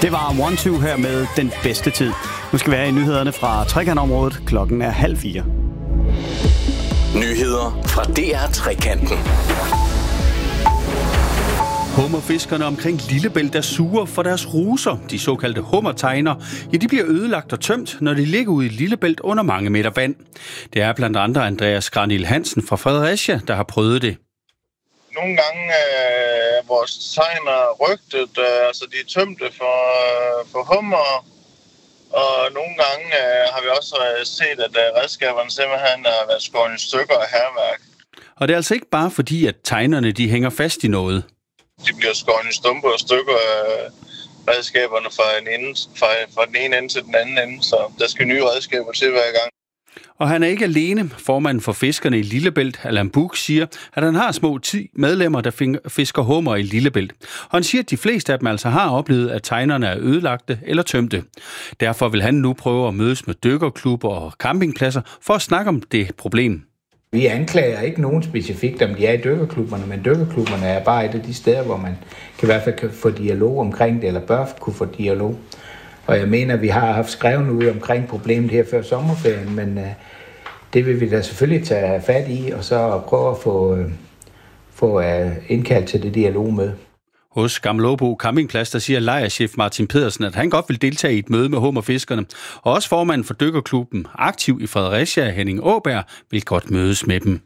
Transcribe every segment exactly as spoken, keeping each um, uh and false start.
Det var One Two her med Den Bedste Tid. Nu skal vi have i nyhederne fra Trekantområdet. Klokken er halv fire. Nyheder fra D R Trekanten. Hummerfiskerne omkring Lillebælt er sure for deres ruser. De såkaldte hummertegner, ja, de bliver ødelagt og tømt, når de ligger ude i Lillebælt under mange meter vand. Det er blandt andre Andreas Granil Hansen fra Fredericia, der har prøvet det. Nogle gange er vores tegner rygtet, øh, altså de er tømte for, øh, for hummer, og nogle gange øh, har vi også set, at øh, redskaberne simpelthen har været skåret i stykker af hærværk. Og det er altså ikke bare fordi, at tegnerne de hænger fast i noget. De bliver skåret i stumper og stykker af redskaberne fra, en ende, fra, fra den ene ende til den anden ende, så der skal nye redskaber til hver gang. Og han er ikke alene. Formanden for fiskerne i Lillebælt, Allan Buch, siger, at han har små ti medlemmer, der fisker hummer i Lillebælt. Og han siger, at de fleste af dem altså har oplevet, at tegnerne er ødelagte eller tømte. Derfor vil han nu prøve at mødes med dykkerklubber og campingpladser for at snakke om det problem. Vi anklager ikke nogen specifikt, om de er i dykkerklubberne, men dykkerklubberne er bare et af de steder, hvor man kan i hvert fald kan få dialog omkring det, eller bør kunne få dialog. Og jeg mener, at vi har haft skrevet ud omkring problemet her før sommerferien, men uh, det vil vi da selvfølgelig tage fat i, og så prøve at få, uh, få uh, indkaldt til det dialog med. Hos Gammelåbo Campingplads, der siger lejrchef Martin Pedersen, at han godt vil deltage i et møde med hummerfiskerne. Og også formanden for dykkerklubben, aktiv i Fredericia, Henning Åberg, vil godt mødes med dem.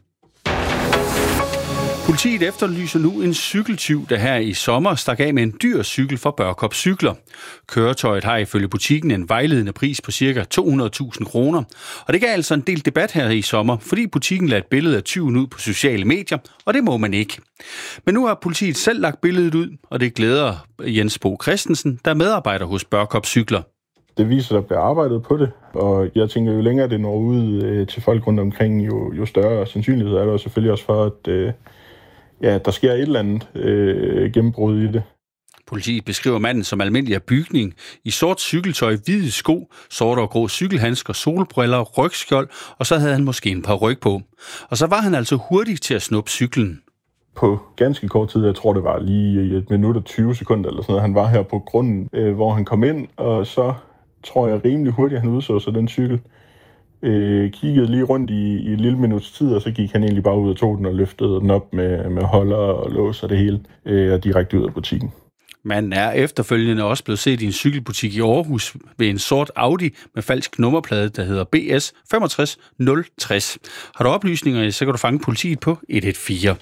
Politiet efterlyser nu en cykeltyv, der her i sommer stak af med en dyr cykel fra Børkop Cykler. Køretøjet har ifølge butikken en vejledende pris på ca. to hundrede tusind kroner. Og det gav altså en del debat her i sommer, fordi butikken lagde et billede af tyven ud på sociale medier, og det må man ikke. Men nu har politiet selv lagt billedet ud, og det glæder Jens Bo Christensen, der er medarbejder hos Børkop Cykler. Det viser, at der bliver arbejdet på det, og jeg tænker, jo længere det når ud øh, til folk rundt omkring, jo, jo større sandsynlighed er der selvfølgelig også for, at øh, ja, der sker et eller andet øh, gennembrud i det. Politiet beskriver manden som almindelig af bygning, i sort cykeltøj, hvide sko, sorte og grå cykelhandsker, solbriller, rygskjold, og så havde han måske en par ryg på. Og så var han altså hurtig til at snuppe cyklen. På ganske kort tid, jeg tror det var lige et minut og tyve sekunder eller sådan noget, han var her på grunden, øh, hvor han kom ind, og så tror jeg rimelig hurtigt, han udså sig den cykel. Øh, kiggede lige rundt i, i et lille minuts tid, og så gik han egentlig bare ud og tog den og løftede den op med, med holder og lås og det hele, øh, og direkte ud af butikken. Manden er efterfølgende også blevet set i en cykelbutik i Aarhus ved en sort Audi med falsk nummerplade, der hedder B S fem tre nul tre nul. Har du oplysninger, så kan du fange politiet på et et fire.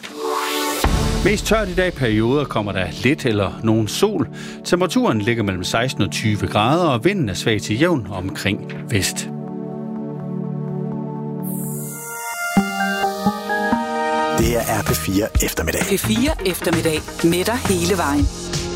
Mest tørt i dag perioder kommer der lidt eller nogen sol. Temperaturen ligger mellem seksten og tyve grader, og vinden er svag til jævn omkring vest. Det er R P fire eftermiddag. P fire eftermiddag med dig hele vejen.